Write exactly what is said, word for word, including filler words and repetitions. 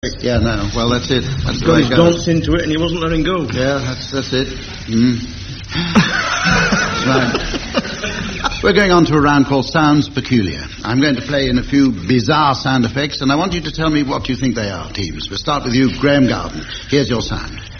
Yeah, no. Well, that's it. That's He got his dunce into it and he wasn't letting go. Yeah, that's that's it. Mm. Right. We're going on to a round called Sounds Peculiar. I'm going to play in a few bizarre sound effects, and I want you to tell me what you think they are, teams. We'll start with you, Graham Garden. Here's your sound.